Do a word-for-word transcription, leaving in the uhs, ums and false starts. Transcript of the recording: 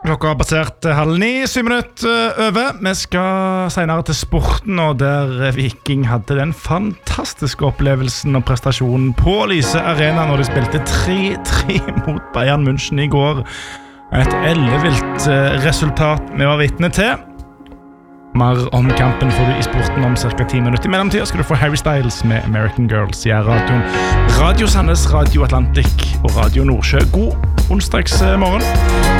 Klokka har passert halv ni, syv minutter over. Vi skal senere til sporten, og der Viking hadde den fantastiske opplevelsen og prestasjonen på Lyse Arena når de spilte tre tre mot Bayern München i går. Et ellevilt resultat vi var vitne til. Mer om kampen får du i sporten om cirka ti minutter. I mellomtiden skal du få Harry Styles med American Girls i radioen. Radio Sandnes, Radio Atlantic og Radio Nordsjø. God onsdagsmorgen.